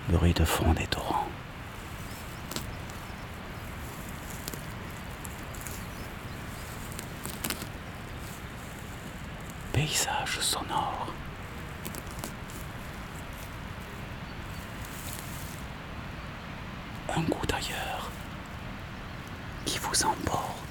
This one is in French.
bruit de fond des torrents. Paysage sonore. Un goût d'ailleurs qui vous emporte.